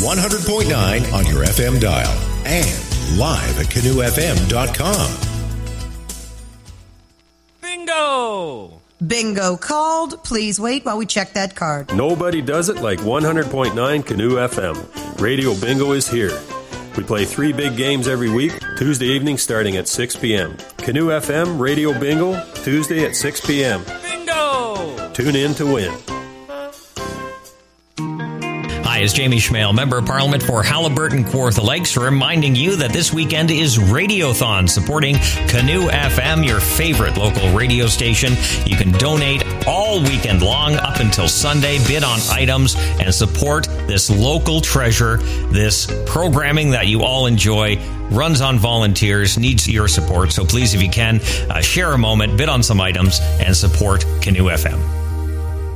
100.9 on your FM dial and live at canoefm.com. Bingo! Bingo called. Please wait while we check that card. Nobody does it like 100.9 Canoe FM. Radio Bingo is here. We play 3 big games every week, Tuesday evening starting at 6 p.m. Canoe FM Radio Bingo, Tuesday at 6 p.m. Bingo! Tune in to win. Hi, it's Jamie Schmale, Member of Parliament for Haliburton Kawartha Lakes, reminding you that this weekend is Radiothon, supporting Canoe FM, your favorite local radio station. You can donate all weekend long up until Sunday, bid on items, and support this local treasure, this programming that you all enjoy. Runs on volunteers, needs your support. So please, if you can, share a moment, bid on some items, and support Canoe FM.